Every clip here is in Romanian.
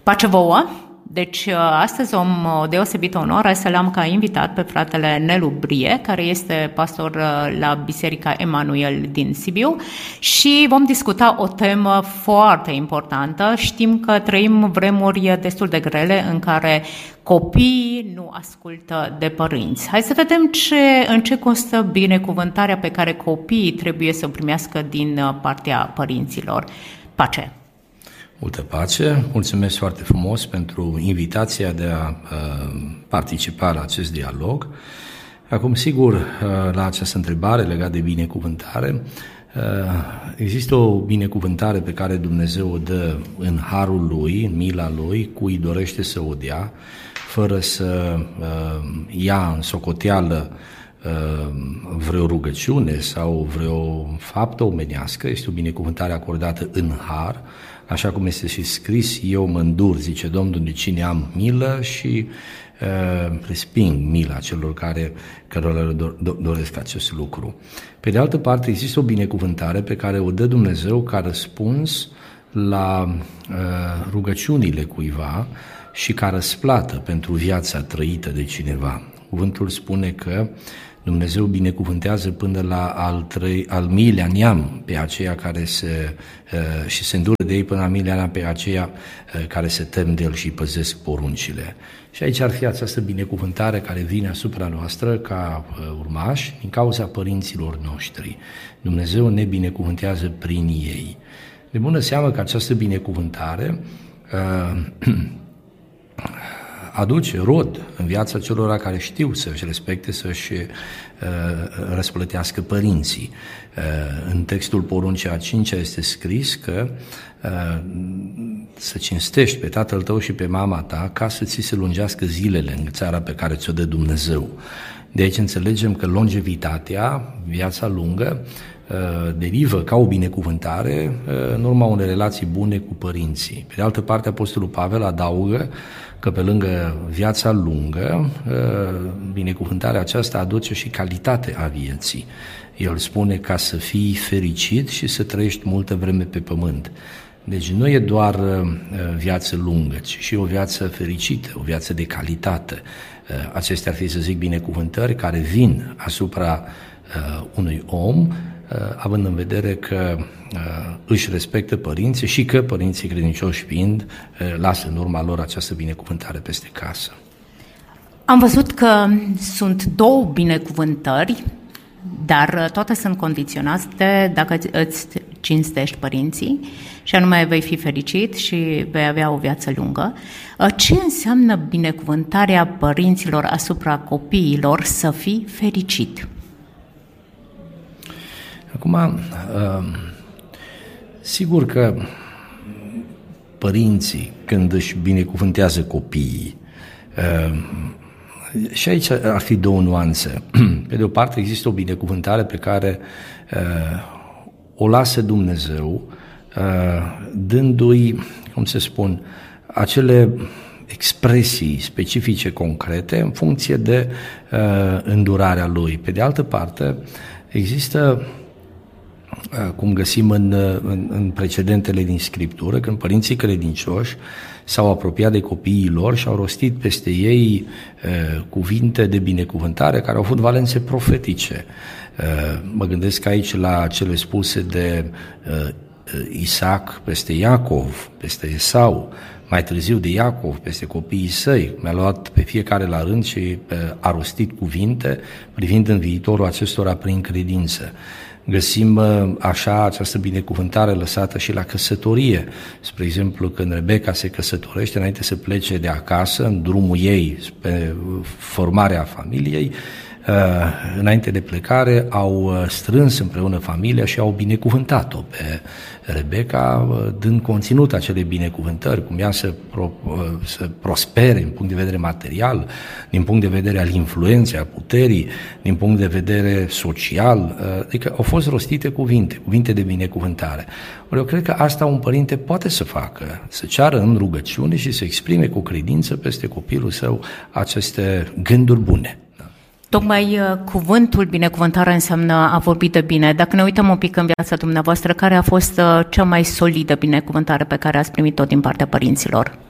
Pace vouă! Deci astăzi am o deosebită onoare să l-am ca invitat pe fratele Nelu Brie, care este pastor la Biserica Emanuel din Sibiu și vom discuta o temă foarte importantă. Știm că trăim vremuri destul de grele în care copiii nu ascultă de părinți. Hai să vedem în ce constă binecuvântarea pe care copiii trebuie să o primească din partea părinților. Pace! Multă pace! Mulțumesc foarte frumos pentru invitația de a participa la acest dialog. Acum, sigur, la această întrebare legată de binecuvântare, există o binecuvântare pe care Dumnezeu o dă în harul Lui, în mila Lui, cui dorește să o dea, fără să ia în socoteală vreo rugăciune sau vreo faptă omenească. Este o binecuvântare acordată în har, așa cum este și scris: eu mă îndur, zice Domnul, de cine am milă și resping mila celor cărora doresc acest lucru. Pe de altă parte, există o binecuvântare pe care o dă Dumnezeu ca răspuns la rugăciunile cuiva și ca răsplată pentru viața trăită de cineva. Cuvântul spune că Dumnezeu binecuvântează până la al miilea neam pe aceia care și se îndură de ei până la miilea neam pe aceia care se tem de El și păzesc poruncile. Și aici ar fi această binecuvântare care vine asupra noastră ca urmași din cauza părinților noștri. Dumnezeu ne binecuvântează prin ei. De bună seamă că această binecuvântare aduce rod în viața celor care știu să-și respecte, să-și răsplătească părinții. În textul poruncii a 5-a este scris că să cinstești pe tatăl tău și pe mama ta ca să ți se lungească zilele în țara pe care ți-o dă Dumnezeu. De aici înțelegem că longevitatea, viața lungă, derivă ca o binecuvântare în urma unei relații bune cu părinții. Pe de altă parte, Apostolul Pavel adaugă că pe lângă viața lungă, binecuvântarea aceasta aduce și calitate a vieții. El spune ca să fii fericit și să trăiești multă vreme pe pământ. Deci nu e doar viață lungă, ci și o viață fericită, o viață de calitate. Acestea ar fi, să zic, binecuvântări care vin asupra unui om, având în vedere că își respectă părinții și că părinții credincioși fiind, lasă în urma lor această binecuvântare peste casă. Am văzut că sunt două binecuvântări, dar toate sunt condiționate dacă îți cinstești părinții, și anume vei fi fericit și vei avea o viață lungă. Ce înseamnă binecuvântarea părinților asupra copiilor să fii fericit? Acum, sigur că părinții, când își binecuvântează copiii, și aici ar fi două nuanțe. Pe de o parte, există o binecuvântare pe care o lasă Dumnezeu, dându-i, cum se spun, acele expresii specifice, concrete, în funcție de îndurarea lui. Pe de altă parte, există, cum găsim în precedentele din Scriptură, când părinții credincioși s-au apropiat de copiii lor și au rostit peste ei cuvinte de binecuvântare care au avut valențe profetice. Mă gândesc aici la cele spuse de Isaac peste Iacov, peste Esau, mai târziu de Iacov peste copiii săi. Mi-a luat pe fiecare la rând și a rostit cuvinte privind în viitorul acestora prin credință. Găsim așa această binecuvântare lăsată și la căsătorie. Spre exemplu, când Rebecca se căsătorește, înainte să plece de acasă, în drumul ei spre formarea familiei, înainte de plecare, au strâns împreună familia și au binecuvântat-o pe Rebecca, dând conținut acelei binecuvântări, cum ea să prospere din punct de vedere material, din punct de vedere al influenței, a puterii, din punct de vedere social. Adică au fost rostite cuvinte de binecuvântare. Eu cred că asta un părinte poate să facă, să ceară în rugăciune și să exprime cu credință peste copilul său aceste gânduri bune. Tocmai cuvântul binecuvântare înseamnă a vorbi de bine. Dacă ne uităm un pic în viața dumneavoastră, care a fost cea mai solidă binecuvântare pe care ați primit-o din partea părinților?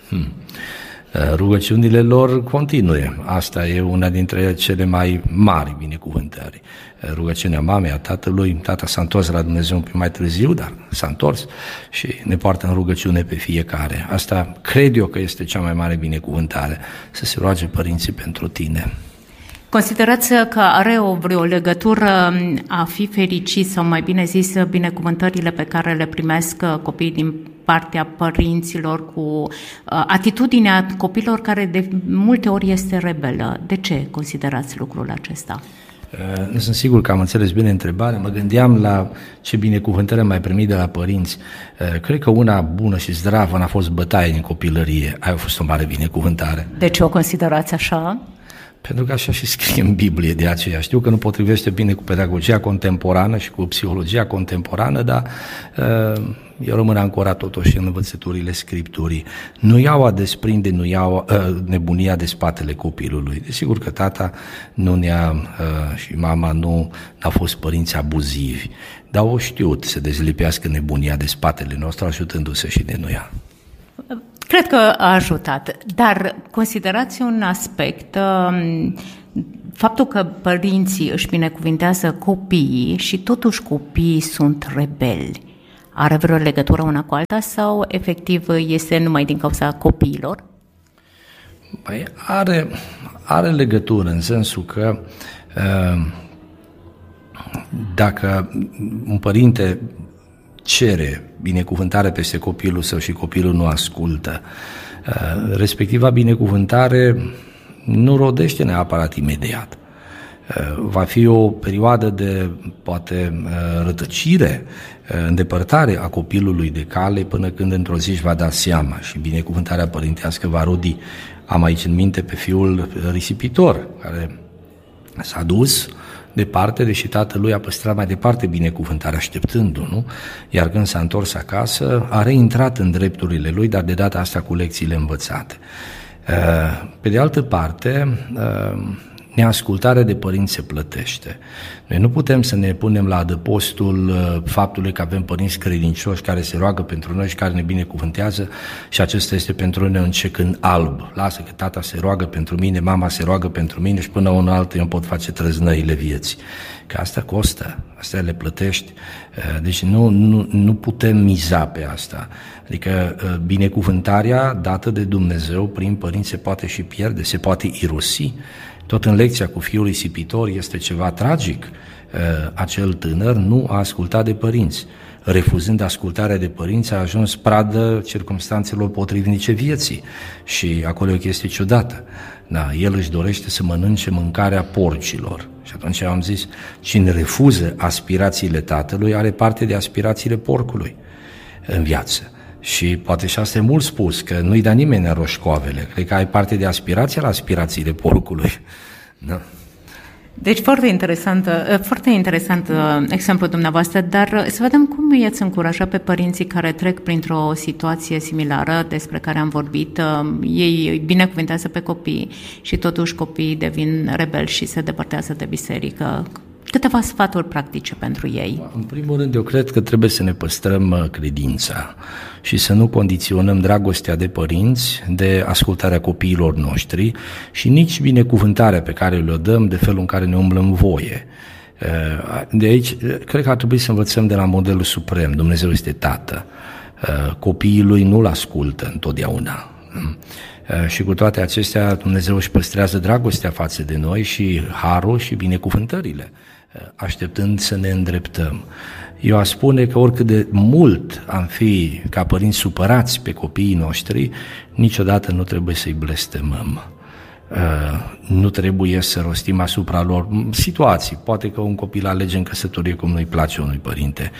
Rugăciunile lor continue. Asta e una dintre cele mai mari binecuvântări. Rugăciunea mamei, a tatălui. Tata s-a întors la Dumnezeu un pic mai târziu, dar s-a întors și ne poartă în rugăciune pe fiecare. Asta cred eu că este cea mai mare binecuvântare, să se roage părinții pentru tine. Considerați că are vreo legătură a fi fericit, sau mai bine zis, binecuvântările pe care le primesc copiii din partea părinților cu atitudinea copilor care de multe ori este rebelă? De ce considerați lucrul acesta? Nu sunt sigur că am înțeles bine întrebarea. Mă gândeam la ce binecuvântări am mai primit de la părinți. Cred că una bună și zdravă n-a fost bătaie din copilărie. Aia a fost o mare binecuvântare. De ce o considerați așa? Pentru că așa și scrie în Biblie de aceea. Știu că nu potrivește bine cu pedagogia contemporană și cu psihologia contemporană, dar eu rămân ancorat totuși în învățăturile Scripturii. Nu iau a desprinde, nu iau nebunia de spatele copilului. Desigur că tata nu ne-a și mama nu a fost părinți abuzivi, dar au știut să dezlipească nebunia de spatele nostru, ajutându-se și de noi. Cred că a ajutat, dar considerați un aspect, faptul că părinții își binecuvintează copiii și totuși copiii sunt rebeli. Are vreo legătură una cu alta sau efectiv este numai din cauza copiilor? Păi are legătură în sensul că dacă un părinte cere binecuvântare peste copilul său și copilul nu ascultă, respectiva binecuvântare nu rodește neapărat imediat. Va fi o perioadă de, poate, rătăcire, îndepărtare a copilului de cale până când într-o zi își va da seama și binecuvântarea părintească va rodi. Am aici în minte pe fiul risipitor, care s-a dus departe, deși tatălui a păstrat mai departe binecuvântarea așteptându-l, nu? Iar când s-a întors acasă, a reintrat în drepturile lui, dar de data asta cu lecțiile învățate. Pe de altă parte, neascultarea de părinți se plătește. Noi nu putem să ne punem la adăpostul faptului că avem părinți credincioși care se roagă pentru noi și care ne binecuvântează și acesta este pentru noi un cec în alb. Lasă că tata se roagă pentru mine, mama se roagă pentru mine și până una altă eu pot face trăznăile vieții. Că asta costă, astea le plătești. Deci nu putem miza pe asta. Adică binecuvântarea dată de Dumnezeu prin părinți se poate și pierde, se poate irosi. Tot în lecția cu fiul risipitor este ceva tragic. Acel tânăr nu a ascultat de părinți. Refuzând ascultarea de părinți, a ajuns pradă circumstanțelor potrivnice vieții. Și acolo e o chestie ciudată. Da, el își dorește să mănânce mâncarea porcilor. Și atunci am zis, cine refuză aspirațiile tatălui, are parte de aspirațiile porcului în viață. Și poate și asta e mult spus, că nu-i da nimeni în roșcoavele. Cred că ai parte de aspirație la aspirațiile porcului. Da. Deci foarte interesant exemplul dumneavoastră, dar să vedem cum i-ați încuraja pe părinții care trec printr-o situație similară despre care am vorbit. Ei binecuvintează pe copii și totuși copiii devin rebeli și se depărtează de biserică. Câteva sfaturi practice pentru ei. În primul rând, eu cred că trebuie să ne păstrăm credința și să nu condiționăm dragostea de părinți de ascultarea copiilor noștri și nici binecuvântarea pe care le-o dăm de felul în care ne umblăm voie. De aici, cred că ar trebui să învățăm de la modelul suprem. Dumnezeu este Tată. Copiii lui nu-L ascultă întotdeauna. Și cu toate acestea, Dumnezeu își păstrează dragostea față de noi și harul și binecuvântările, așteptând să ne îndreptăm. Eu aș spune că oricât de mult am fi ca părinți supărați pe copiii noștri, niciodată nu trebuie să-i blestemăm. Nu trebuie să rostim asupra lor situații. Poate că un copil alege în căsătorie cum nu-i place unui părinte.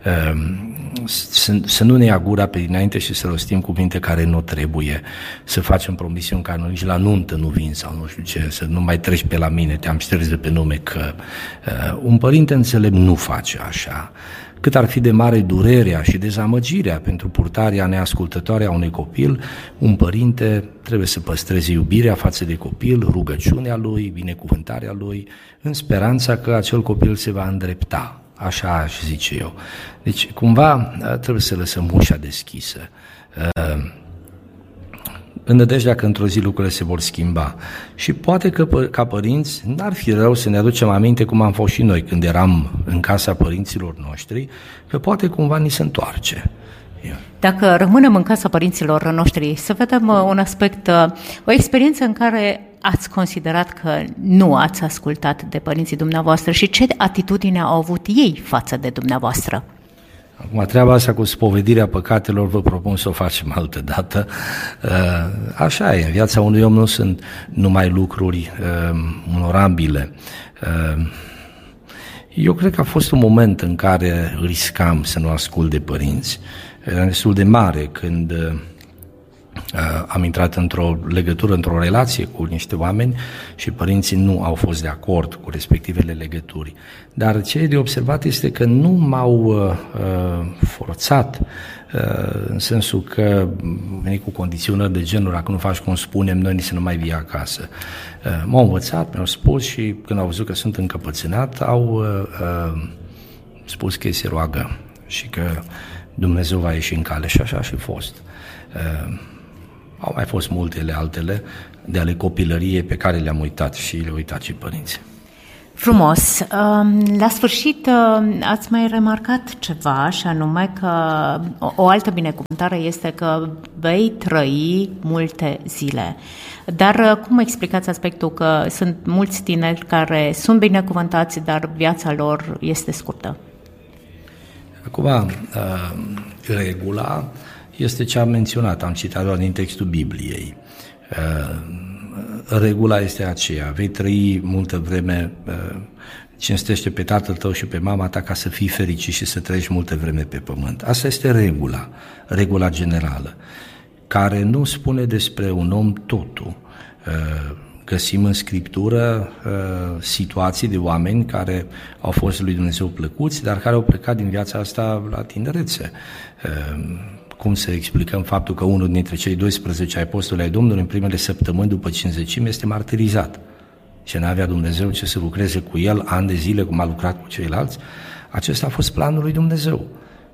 Să nu ne ia gura pe dinainte și să rostim cuvinte care nu trebuie. Să facem promisiuni care nici la nuntă nu vin sau nu știu ce, să nu mai treci pe la mine, te-am șters de pe nume că... Un părinte înțelept nu face așa. Cât ar fi de mare durerea și dezamăgirea pentru purtarea neascultătoare a unui copil, un părinte trebuie să păstreze iubirea față de copil, rugăciunea lui, binecuvântarea lui, în speranța că acel copil se va îndrepta. Așa aș zice eu. Deci, cumva, trebuie să lăsăm ușa deschisă. în nădejdea că într-o zi lucrurile se vor schimba. Și poate că ca părinți n-ar fi rău să ne aducem aminte cum am fost și noi când eram în casa părinților noștri, că poate cumva ni se întoarce. Dacă rămânem în casa părinților noștri, să vedem un aspect, o experiență în care ați considerat că nu ați ascultat de părinții dumneavoastră și ce atitudine au avut ei față de dumneavoastră? Acum, treaba asta cu spovedirea păcatelor vă propun să o facem altă dată. Așa e, în viața unui om nu sunt numai lucruri onorabile. Eu cred că a fost un moment în care riscam să nu ascult de părinți. Era destul de mare când am intrat într-o legătură, într-o relație cu niște oameni și părinții nu au fost de acord cu respectivele legături. Dar ce e de observat este că nu m-au forțat, în sensul că veni cu condiționări de genul, dacă nu faci cum spunem, noi nici să nu mai vii acasă. M-au învățat, mi-au spus și când au văzut că sunt încăpățânat, au spus că se roagă și că Dumnezeu va ieși în cale și așa a și fost. Au mai fost multele altele de ale copilăriei pe care le-am uitat și le-au uitat și părinții. Frumos. La sfârșit ați mai remarcat ceva și anume că o altă binecuvântare este că vei trăi multe zile. Dar cum explicați aspectul că sunt mulți tineri care sunt binecuvântați, dar viața lor este scurtă? Acum, regula este ce am menționat, am citat doar din textul Bibliei. Regula este aceea, vei trăi multă vreme, cinstește pe tatăl tău și pe mama ta ca să fii fericit și să trăiești multă vreme pe pământ. Asta este regula generală, care nu spune despre un om totul. Găsim în Scriptură situații de oameni care au fost lui Dumnezeu plăcuți, dar care au plecat din viața asta la tinerețe. Cum să explicăm faptul că unul dintre cei 12 apostoli ai Domnului în primele săptămâni după cinzecime este martirizat și n-avea Dumnezeu ce să lucreze cu el ani de zile cum a lucrat cu ceilalți? Acesta a fost planul lui Dumnezeu.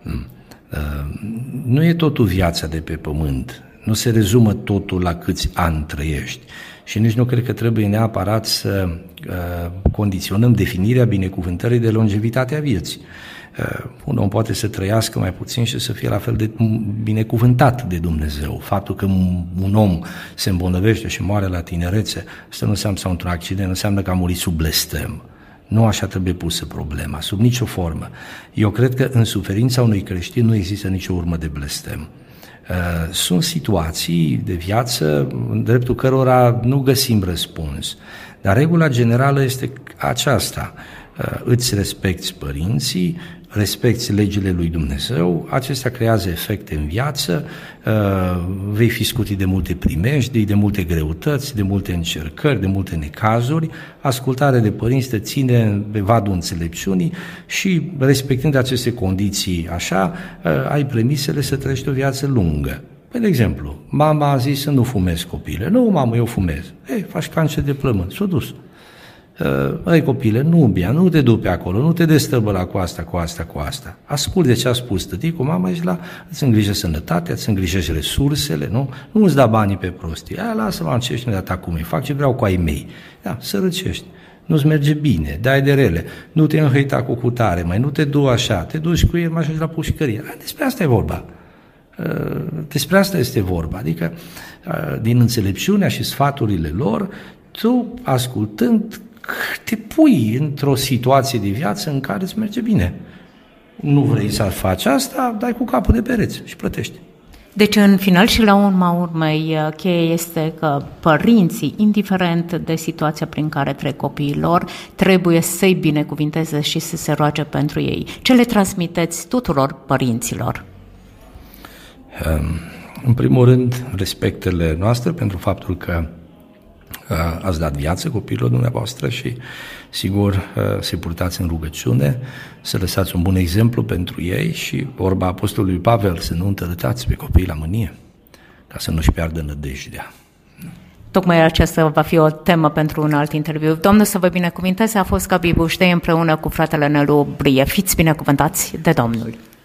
Nu e totul viața de pe pământ, nu se rezumă totul la câți ani trăiești și nici nu cred că trebuie neapărat să condiționăm definirea binecuvântării de longevitatea vieții. Un om poate să trăiască mai puțin și să fie la fel de binecuvântat de Dumnezeu. Faptul că un om se îmbolnăvește și moare la tinerețe, asta nu înseamnă sau într-un accident, nu înseamnă că a murit sub blestem. Nu așa trebuie pusă problema, sub nicio formă. Eu cred că în suferința unui creștin nu există nicio urmă de blestem. Sunt situații de viață în dreptul cărora nu găsim răspuns, dar regula generală este aceasta: îți respecti părinții, respecti legile lui Dumnezeu, acestea creează efecte în viață, vei fi scutit de multe primejdii, de multe greutăți, de multe încercări, de multe necazuri. Ascultarea de părinți te ține pe vadul înțelepciunii și, respectând aceste condiții așa, ai premisele să trăiești o viață lungă. De exemplu, mama a zis să nu fumezi, copile. Nu, mamă, eu fumez. Faci cancer de plămâni. S-a dus. Copile, nu bea, nu te du pe acolo, nu te destăbăla cu asta. Ascultă ce a spus tăticul, mama, ești îți îngrijă sănătatea, îți îngrijești resursele, nu îți da banii pe prostii. Lasă-mă în ce mi-a dat cum îi fac, ce vreau cu ai mei. Sărăcești, nu-ți merge bine, dai de rele, nu te înhăita cu cutare, mai nu te du așa, te duci cu el, mai ajungi la pușcărie. Despre asta e vorba. Despre asta este vorba, adică din înțelepciunea și sfaturile lor, tu, ascultând, te pui într-o situație de viață în care îți merge bine. Nu vrei să faci asta, dai cu capul de pereți și plătești. Deci, în final și la urma urmei, cheia este că părinții, indiferent de situația prin care trec copiii lor, trebuie să-i binecuvinteze și să se roage pentru ei. Ce le transmiteți tuturor părinților? În primul rând, respectele noastre pentru faptul că ați dat viață copiilor dumneavoastră și, sigur, să-i purtați în rugăciune, să lăsați un bun exemplu pentru ei și, vorba apostolului Pavel, să nu întărătați pe copiii la mânie, ca să nu-și piardă nădejdea. Tocmai aceasta va fi o temă pentru un alt interviu. Domnul să vă binecuvinteze, a fost Gabi Buștei împreună cu fratele Nelu Brie. Fiți binecuvântați de Domnul!